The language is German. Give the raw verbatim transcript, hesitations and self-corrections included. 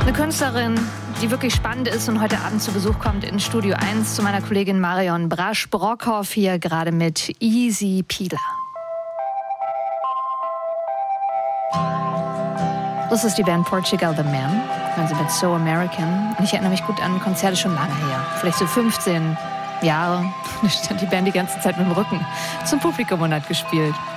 Eine Künstlerin, die wirklich spannend ist und heute Abend zu Besuch kommt in Studio eins zu meiner Kollegin Marion Brasch-Brockhoff hier gerade mit Easy Peeler. Das ist die Band Portugal The Man, hören sie mit So American. Und ich erinnere mich gut an Konzerte schon lange her, vielleicht so fünfzehn Jahre. Da stand die Band die ganze Zeit mit dem Rücken zum Publikum und hat gespielt.